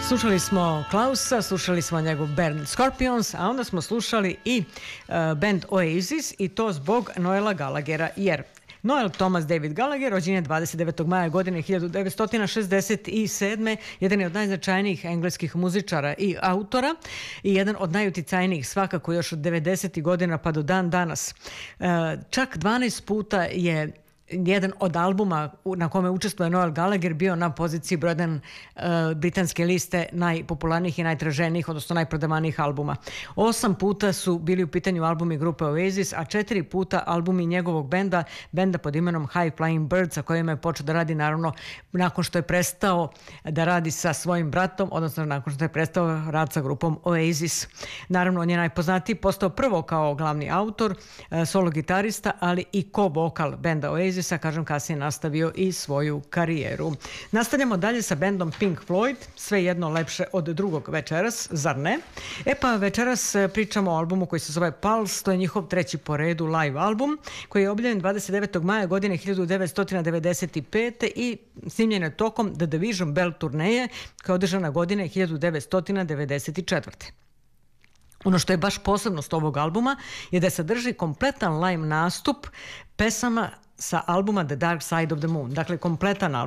Slušali smo Klausa, slušali smo njegov band Scorpions, a onda smo slušali i band Oasis, i to zbog Noela Gallaghera, jer Noel Thomas David Gallagher rođen je 29. maja godine 1967. Jedan je od najznačajnijih engleskih muzičara i autora i jedan od najuticajnijih svakako još od 90. godina pa do dan danas. Čak 12 puta je jedan od albuma na kome učestvuje Noel Gallagher bio na poziciji broj 1 britanske liste najpopularnijih i najtraženijih, odnosno najprodavanijih albuma. 8 puta su bili u pitanju albumi grupe Oasis, a 4 puta albumi njegovog benda pod imenom High Flying Birds, sa kojima je počeo da radi naravno nakon što je prestao da radi sa svojim bratom, odnosno nakon što je prestao rad sa grupom Oasis. Naravno, on je najpoznatiji postao prvo kao glavni autor, solo gitarista, ali i ko-vokal benda Oasis, kažem, kasnije nastavio i svoju karijeru. Nastavljamo dalje sa bendom Pink Floyd, sve jedno lepše od drugog večeras, zar ne? Pa večeras pričamo o albumu koji se zove Pulse, to je njihov treći po redu live album, koji je objavljen 29. maja godine 1995. i snimljen je tokom The Division Bell turneje, koja je održana godine 1994. Ono što je baš posebnost ovog albuma je da sadrži kompletan live nastup pesama sa albuma The Dark Side of the Moon. Dakle, kompletan album.